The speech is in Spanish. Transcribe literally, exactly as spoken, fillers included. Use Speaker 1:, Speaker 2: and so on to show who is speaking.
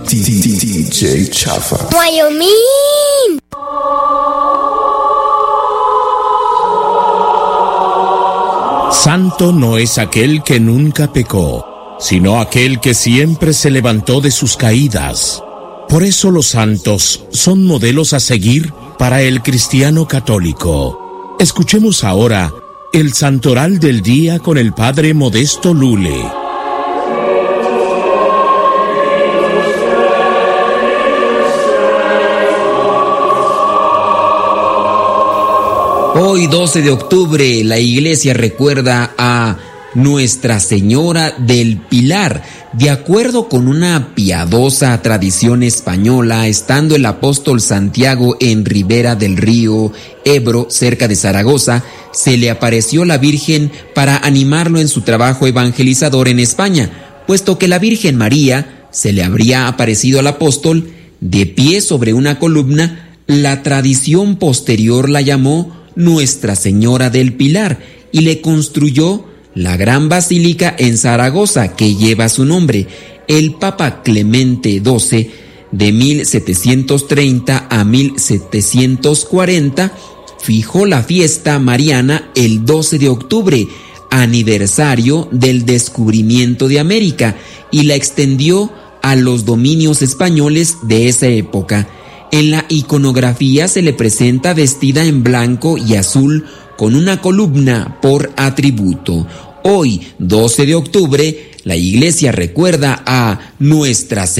Speaker 1: D J Chafa.
Speaker 2: Wyoming.
Speaker 3: Santo no es aquel que nunca pecó, sino aquel que siempre se levantó de sus caídas. Por eso los santos son modelos a seguir para el cristiano católico. Escuchemos ahora el santoral del día con el padre Modesto Lule.
Speaker 4: Hoy, doce de octubre, la iglesia recuerda a Nuestra Señora del Pilar. De acuerdo con una piadosa tradición española, estando el apóstol Santiago en Ribera del río Ebro, cerca de Zaragoza, se le apareció la Virgen para animarlo en su trabajo evangelizador en España, puesto que la Virgen María se le habría aparecido al apóstol de pie sobre una columna. La tradición posterior la llamó Nuestra Señora del Pilar y le construyó la gran basílica en Zaragoza que lleva su nombre. El Papa Clemente doce, de mil setecientos treinta a mil setecientos cuarenta, fijó la fiesta mariana el doce de octubre, aniversario del descubrimiento de América, y la extendió a los dominios españoles de esa época. En la iconografía se le presenta vestida en blanco y azul con una columna por atributo. Hoy, doce de octubre, la iglesia recuerda a Nuestra Señora